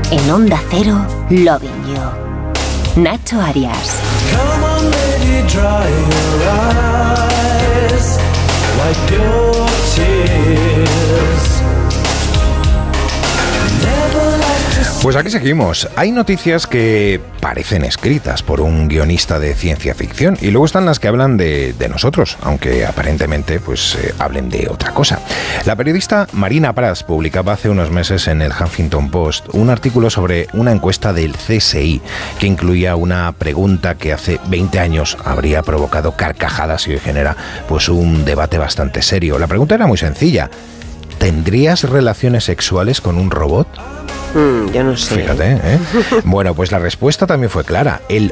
En Onda Cero, Loving You. Nacho Arias. Come on, baby, dry your eyes, wipe your tears. Pues aquí seguimos. Hay noticias que parecen escritas por un guionista de ciencia ficción y luego están las que hablan de nosotros, aunque aparentemente hablen de otra cosa. La periodista Marina Prats publicaba hace unos meses en el Huffington Post un artículo sobre una encuesta del CSI que incluía una pregunta que hace 20 años habría provocado carcajadas y hoy genera un debate bastante serio. La pregunta era muy sencilla. ¿Tendrías relaciones sexuales con un robot? Yo no sé. Fíjate, ¿eh? Bueno, pues la respuesta también fue clara. El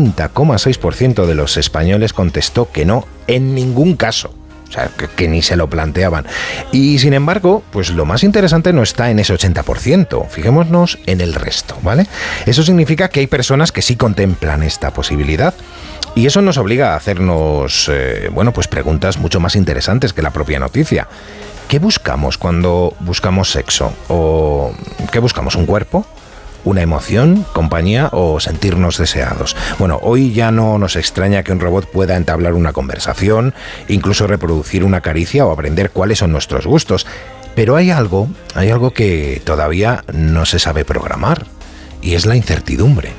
80,6% de los españoles contestó que no, en ningún caso. O sea, que ni se lo planteaban. Y sin embargo, pues lo más interesante no está en ese 80%. Fijémonos en el resto, ¿vale? Eso significa que hay personas que sí contemplan esta posibilidad. Y eso nos obliga a hacernos, preguntas mucho más interesantes que la propia noticia. ¿Qué buscamos cuando buscamos sexo? ¿O qué buscamos? ¿Un cuerpo? ¿Una emoción? ¿Compañía? ¿O sentirnos deseados? Bueno, hoy ya no nos extraña que un robot pueda entablar una conversación, incluso reproducir una caricia o aprender cuáles son nuestros gustos. Pero hay algo que todavía no se sabe programar, y es la incertidumbre.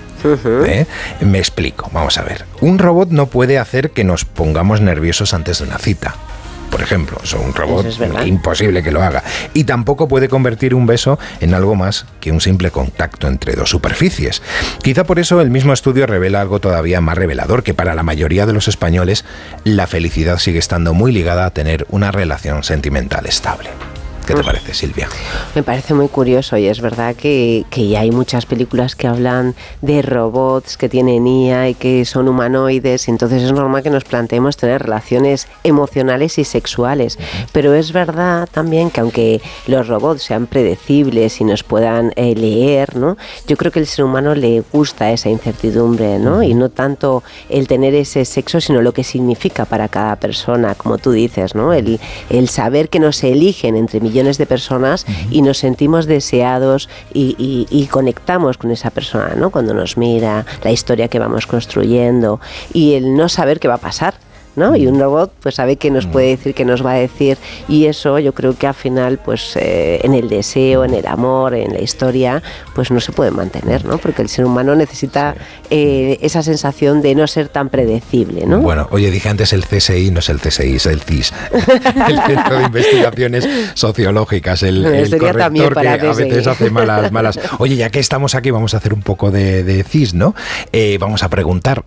Me explico, vamos a ver. Un robot no puede hacer que nos pongamos nerviosos antes de una cita. Por ejemplo, un robot es imposible que lo haga. Y tampoco puede convertir un beso en algo más que un simple contacto entre dos superficies. Quizá por eso el mismo estudio revela algo todavía más revelador, que para la mayoría de los españoles la felicidad sigue estando muy ligada a tener una relación sentimental estable. ¿Qué te parece, Silvia? Me parece muy curioso, y es verdad que ya hay muchas películas que hablan de robots que tienen IA y que son humanoides, y entonces es normal que nos planteemos tener relaciones emocionales y sexuales. Pero es verdad también que aunque los robots sean predecibles y nos puedan leer, ¿no? Yo creo que al ser humano le gusta esa incertidumbre, ¿no? Y no tanto el tener ese sexo, sino lo que significa para cada persona, como tú dices, ¿no? El saber que nos eligen entre millones de personas y nos sentimos deseados y conectamos con esa persona, ¿no? Cuando nos mira, la historia que vamos construyendo y el no saber qué va a pasar, ¿no? Y un robot pues sabe que nos puede decir, que nos va a decir, y eso yo creo que al final en el deseo, en el amor, en la historia, pues no se puede mantener, ¿no? Porque el ser humano necesita esa sensación de no ser tan predecible, ¿no? Bueno, oye, dije antes el CSI, no es el CSI, es el CIS, el Centro de Investigaciones Sociológicas, el corrector que a veces hace malas. Oye, ya que estamos aquí, vamos a hacer un poco de CIS, ¿no? Vamos a preguntar,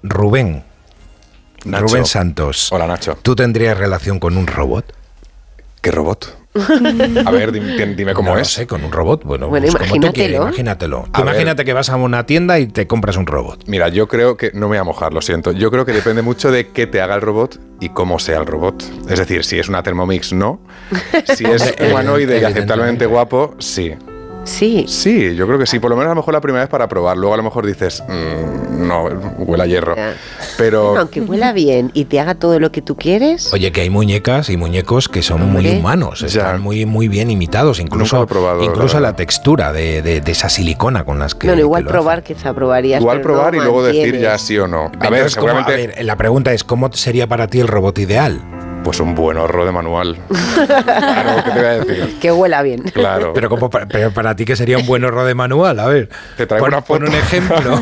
Nacho. Rubén Santos. Hola, Nacho. ¿Tú tendrías relación con un robot? ¿Qué robot? A ver, dime cómo es. No sé, con un robot. Bueno, imagínatelo. Imagínatelo. Imagínate que vas a una tienda y te compras un robot. Mira, yo creo que... No me voy a mojar, lo siento. Yo creo que depende mucho de qué te haga el robot y cómo sea el robot. Es decir, si es una Thermomix, no. Si es humanoide y aceptablemente guapo, sí. Sí. Sí, yo creo que sí. Por lo menos a lo mejor la primera vez para probar. Luego a lo mejor dices, no, huele a hierro. Pero... Aunque huela bien y te haga todo lo que tú quieres. Oye, que hay muñecas y muñecos que son muy humanos. Están muy bien imitados. Incluso la textura de esa silicona con las que... No, igual probar, quizá probarías. Igual probar y luego decir ya sí o no. A ver, la pregunta es, ¿cómo sería para ti el robot ideal? Pues un buen horro de manual. Claro, ¿qué te voy a decir? Que huela bien. Claro. Pero para ti, ¿qué sería un buen horro de manual? A ver, te traigo una foto. Pon un ejemplo.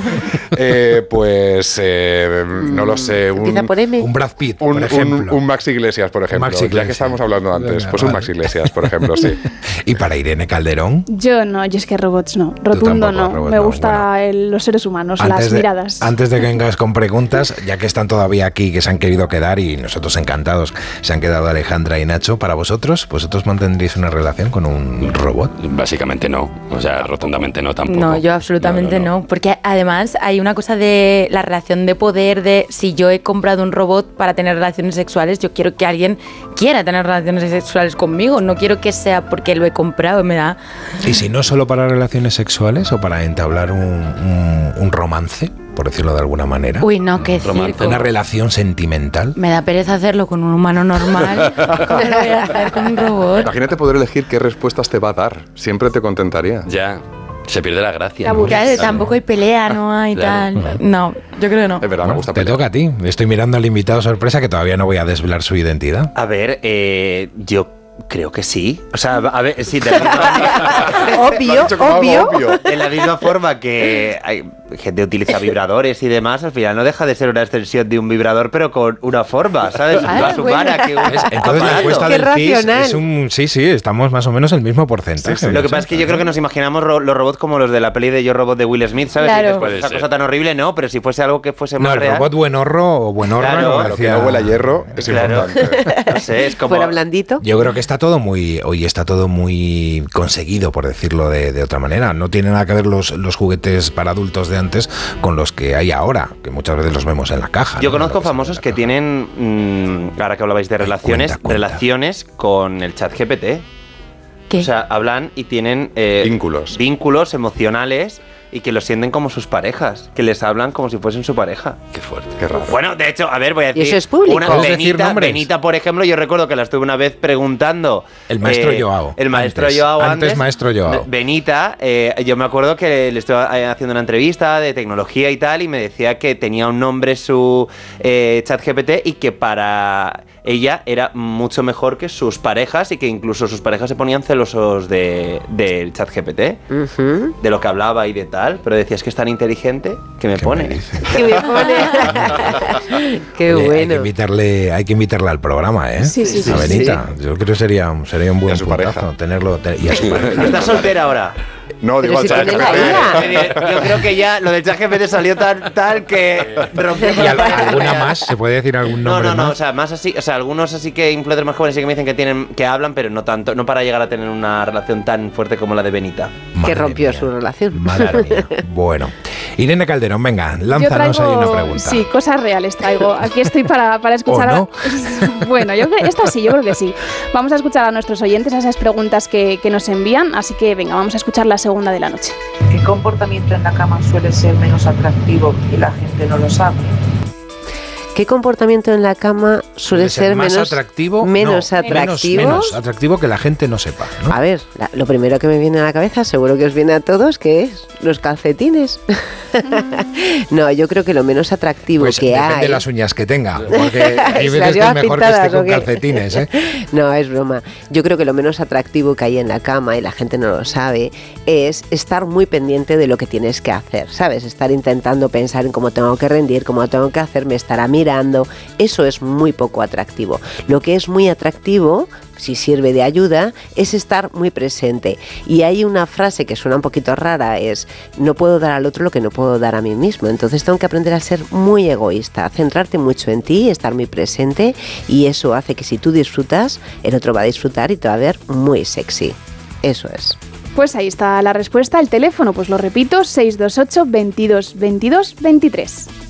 No lo sé. Empieza por M. Un Brad Pitt, por ejemplo. Un Max Iglesias, por ejemplo. Ya que estábamos hablando antes. Venga, pues un Max Iglesias, por ejemplo, sí. ¿Y para Irene Calderón? Yo es que robots no. Rotundo no. Me gusta los seres humanos, las miradas. Antes de que vengas con preguntas, ya que están todavía aquí, que se han querido quedar y nosotros encantados, se han quedado Alejandra y Nacho. Para vosotros mantendríais una relación con un robot? Básicamente no, o sea, rotundamente no tampoco. No, yo absolutamente no, porque además hay una cosa de la relación de poder, de si yo he comprado un robot para tener relaciones sexuales, yo quiero que alguien quiera tener relaciones sexuales conmigo, no quiero que sea porque lo he comprado, me da... ¿Y si no solo para relaciones sexuales o para entablar un romance, por decirlo de alguna manera? Uy, no, qué circo. Una relación sentimental. Me da pereza hacerlo con un humano normal. ¿Cómo lo voy a hacer con un robot? Imagínate poder elegir qué respuestas te va a dar. Siempre te contentaría. Ya. Se pierde la gracia. Claro, tampoco hay pelea, no hay tal. No, yo creo que no. Es verdad, me gusta Te pelear. toca a ti. Estoy mirando al invitado sorpresa que todavía no voy a desvelar su identidad. A ver, yo creo que sí. O sea, a ver, sí, de la misma Obvio. De la misma forma que hay gente utiliza vibradores y demás, al final no deja de ser una extensión de un vibrador, pero con una forma, ¿sabes? Más humana que un Entonces la encuesta Qué del CIS racional. es un... Sí, estamos más o menos el mismo porcentaje. Sí, sí. Lo que pasa es que yo creo que nos imaginamos los robots como los de la peli de Yo Robot de Will Smith, ¿sabes? Claro. Y después, Puede esa ser. cosa tan horrible, no, pero si fuese algo que fuese No, más el real. robot buenorro o buenorra, Claro, como Lo que decía... no huele a hierro es Claro. importante. No sé, es como. Fuera blandito. Yo creo que está todo muy conseguido, por decirlo de otra manera. No tiene nada que ver los juguetes para adultos de antes con los que hay ahora, que muchas veces los vemos en la caja. Yo ¿no? conozco Lo que sale famosos en la que caja. tienen, ahora que hablabais de relaciones, cuenta. relaciones con el chat GPT. ¿Qué? O sea, hablan y tienen vínculos emocionales y que los sienten como sus parejas, que les hablan como si fuesen su pareja. Qué fuerte. Qué raro. Bueno, de hecho, a ver, voy a ¿Y decir. eso es público? ¿Puedes decir nombres? Benita, por ejemplo, yo recuerdo que la estuve una vez preguntando. El maestro Joao. El maestro Antes. Joao Antes maestro Joao. Benita, yo me acuerdo que le estuve haciendo una entrevista de tecnología y tal, y me decía que tenía un nombre su chat GPT y que para ella era mucho mejor que sus parejas y que incluso sus parejas se ponían celosos del chat GPT, Ujú. de lo que hablaba y de tal, pero decía, es que es tan inteligente que me ¿Qué pone. me dice? Que me pone. Qué Oye, bueno. hay que invitarla al programa, ¿eh? Sí, sí, sí, A sí. Benita. Yo creo que sería un buen a su puntazo pareja. tenerlo. Y a su pareja. ¿Estás soltera ahora? No, Pero digo al si chat tiene la GPT. IA. Yo creo que ya lo del chat GPT salió tal que rompió ¿Y con la pareja. alguna más? ¿Se puede decir algún nombre No, más? o sea, más así, o sea, algunos así que influencers más jóvenes sí que me dicen que hablan, pero no tanto, no para llegar a tener una relación tan fuerte como la de Benita. Madre Que rompió mía. su relación. Madre mía. Bueno. Irene Calderón, venga, Yo lánzanos traigo, ahí una pregunta. sí, cosas reales traigo. Aquí estoy para escuchar. ¿O no? Bueno, esta sí, yo creo que sí. Vamos a escuchar a nuestros oyentes a esas preguntas que nos envían, así que venga, vamos a escuchar la segunda de la noche. ¿Qué comportamiento en la cama suele ser menos atractivo y la gente no lo sabe? ¿Qué comportamiento en la cama suele ser más menos atractivo? menos No, atractivo? menos atractivo que la gente no sepa, ¿no? A ver, lo primero que me viene a la cabeza, seguro que os viene a todos, que es los calcetines. No, yo creo que lo menos atractivo Pues que depende hay... de las uñas que tenga, porque hay ¿Se las veces que lleva es mejor que pintadas esté o con qué? calcetines, ¿eh? No, es broma. Yo creo que lo menos atractivo que hay en la cama, y la gente no lo sabe, es estar muy pendiente de lo que tienes que hacer, ¿sabes? Estar intentando pensar en cómo tengo que rendir, cómo tengo que hacer, me estará mirando. Eso es muy poco atractivo. Lo que es muy atractivo, si sirve de ayuda, es estar muy presente. Y hay una frase que suena un poquito rara, es no puedo dar al otro lo que no puedo dar a mí mismo. Entonces tengo que aprender a ser muy egoísta, centrarte mucho en ti, estar muy presente, y eso hace que si tú disfrutas, el otro va a disfrutar y te va a ver muy sexy. Eso es. Pues ahí está la respuesta. El teléfono, pues lo repito, 628 22 22 23.